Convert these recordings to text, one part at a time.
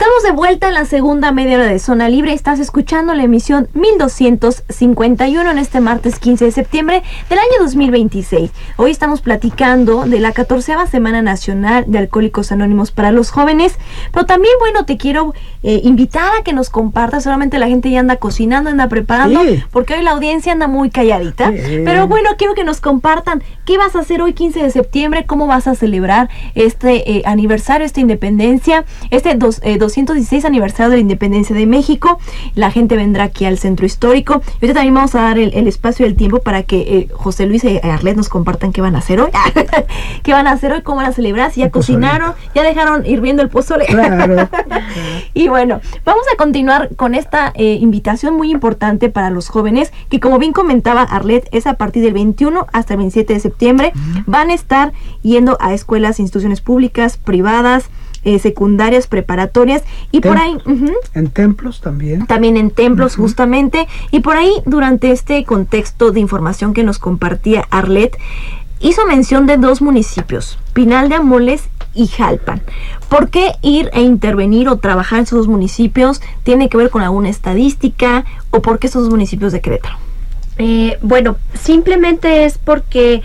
Estamos de vuelta en la segunda media hora de Zona Libre. Estás escuchando la emisión 1251 en este martes 15 de septiembre del año 2026. Hoy estamos platicando de la 14ª Semana Nacional de Alcohólicos Anónimos para los jóvenes. Pero también, bueno, te quiero invitar a que nos compartas. Solamente la gente ya anda cocinando, anda preparando, porque hoy la audiencia anda muy calladita. Pero bueno, quiero que nos compartan qué vas a hacer hoy 15 de septiembre, cómo vas a celebrar este aniversario, esta independencia, 216 aniversario de la independencia de México. La gente vendrá aquí al centro histórico. Y ahorita también vamos a dar el espacio y el tiempo para que José Luis y Arlet nos compartan qué van a hacer hoy. ¿Qué van a hacer hoy? ¿Cómo van a celebrar? Si ya cocinaron, ya dejaron hirviendo el pozole. Claro. Y bueno, vamos a continuar con esta invitación muy importante para los jóvenes, que como bien comentaba Arlet, es a partir del 21 hasta el 27 de septiembre. Van a estar yendo a escuelas, instituciones públicas, privadas, secundarias, preparatorias y por ahí en templos también en templos justamente, y por ahí durante este contexto de información que nos compartía Arlet, hizo mención de dos municipios, Pinal de Amoles y Jalpan. ¿Por qué ir e intervenir o trabajar en esos dos municipios? ¿Tiene que ver con alguna estadística o por qué esos dos municipios de Querétaro? Bueno, simplemente es porque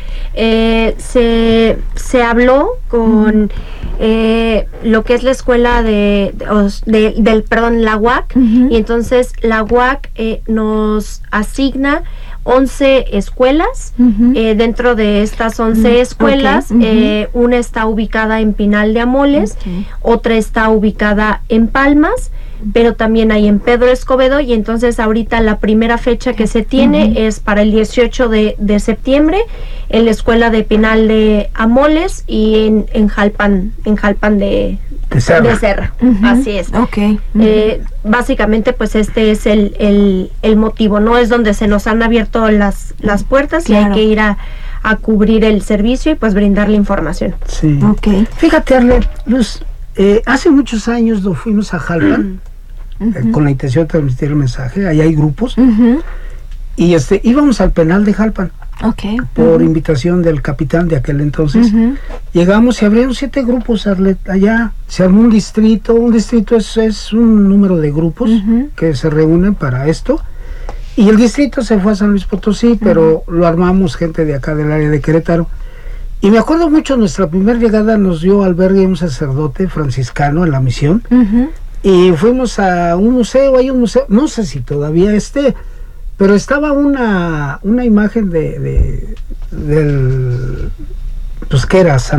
se habló con lo que es la escuela la UAC, y entonces la UAC nos asigna 11 escuelas. Dentro de estas 11 escuelas, una está ubicada en Pinal de Amoles, otra está ubicada en Palmas, pero también hay en Pedro Escobedo, y entonces ahorita la primera fecha que se tiene es para el 18 de septiembre en la escuela de Pinal de Amoles y en Jalpan de Serra. Así es. Básicamente pues este es el motivo, ¿no? Es donde se nos han abierto las puertas, y hay que ir a cubrir el servicio y pues brindar la información. Sí. Fíjate, Arlet, Luz, hace muchos años nos fuimos a Jalpan con la intención de transmitir el mensaje. Ahí hay grupos y íbamos al penal de Jalpan por invitación del capitán de aquel entonces. Llegamos y abrieron 7 grupos, Arlet. Allá se armó un distrito. Un distrito es un número de grupos que se reúnen para esto, y el distrito se fue a San Luis Potosí, pero lo armamos gente de acá del área de Querétaro. Y me acuerdo mucho, nuestra primera llegada nos dio albergue un sacerdote franciscano en la misión, y fuimos a un museo. Hay un museo, no sé si todavía esté, pero estaba una imagen del pues que era San